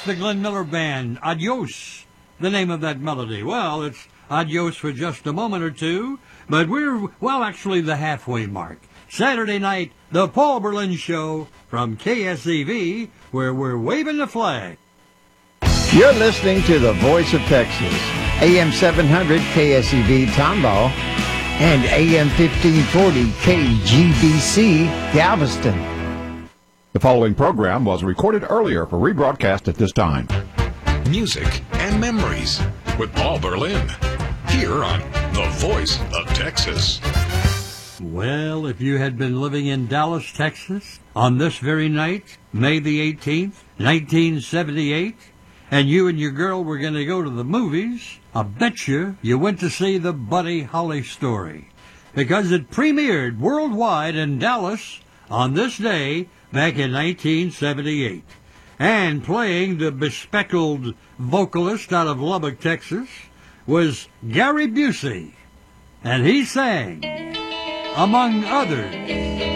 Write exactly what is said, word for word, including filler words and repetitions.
the Glenn Miller Band. Adios, the name of that melody. Well, it's adios for just a moment or two, but we're, well, actually the halfway mark. Saturday night, the Paul Berlin Show from K S E V, where we're waving the flag. You're listening to the Voice of Texas, A M seven hundred K S E V Tomball and A M fifteen forty K G B C Galveston. The following program was recorded earlier for rebroadcast at this time. Music and memories with Paul Berlin, here on The Voice of Texas. Well, if you had been living in Dallas, Texas, on this very night, May the eighteenth, nineteen seventy-eight, and you and your girl were going to go to the movies, I bet you you went to see the Buddy Holly story, because it premiered worldwide in Dallas on this day back in nineteen seventy-eight. And playing the bespectacled vocalist out of Lubbock, Texas, was Gary Busey, and he sang, among others,